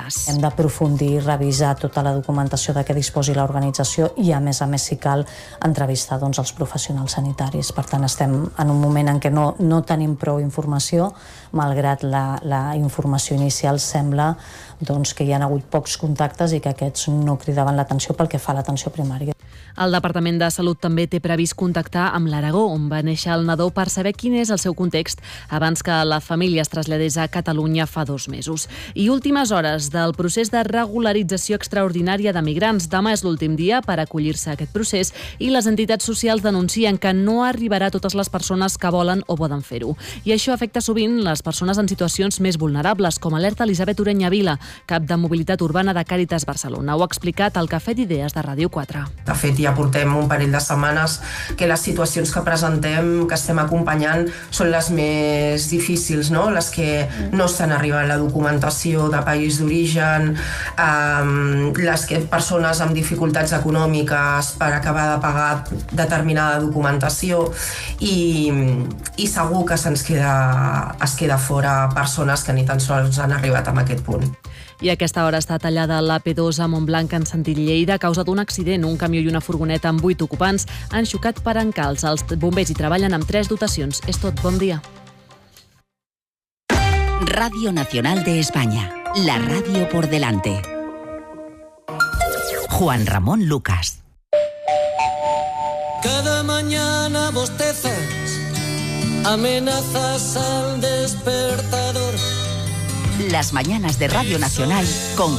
Càritas. Hem d'aprofundir i revisar tota la documentació de què disposi l'organització i, a més, si cal, entrevistar els professionals sanitaris. Per tant, estem en un moment en què no tenim prou informació, malgrat la informació inicial sembla que hi ha hagut pocs contactes i que aquests no cridaven l'atenció pel que fa a l'atenció primària. El Departament de Salut també té previst contactar amb l'Aragó, on va néixer el nadó, per saber quin és el seu context abans que la família es traslladés a Catalunya fa 2 mesos. I últimes hores del procés de regularització extraordinària de migrants. Demà és l'últim dia per acollir-se a aquest procés i les entitats socials denuncien que no arribarà a totes les persones que volen o poden fer-ho. I això afecta sovint les persones en situacions més vulnerables, com alerta Elisabet Urenya Vila, cap de Mobilitat Urbana de Càritas Barcelona. Ho ha explicat al Cafè d'Idees de Ràdio 4. De fet, ja portem un parell de setmanes que les situacions que presentem, que estem acompanyant, són les més difícils, no? Les que no estan arribant la documentació de país d'origen, les que persones amb dificultats econòmiques per acabar de pagar determinada documentació i segur que es queda fora persones que ni tan sols han arribat a aquest punt. I a aquesta hora està tallada l'AP2 a Montblanc en sentit Lleida a causa d'un accident. Un camió i una furgoneta amb 8 ocupants han xocat per encalç. Els bombers hi treballen amb 3 dotacions. És tot, bon dia. Radio Nacional de España. La radio por delante. Juan Ramón Lucas. Cada mañana bostezas, amenazas al despertador. Las mañanas de Radio Nacional con